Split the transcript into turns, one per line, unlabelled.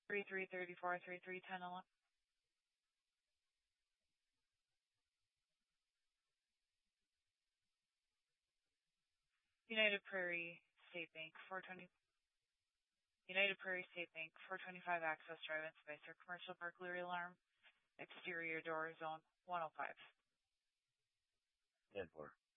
3334 United Prairie State Bank 420. United Prairie State Bank 425 access drive-in spacer commercial burglary alarm. Exterior door zone 105.
10-4.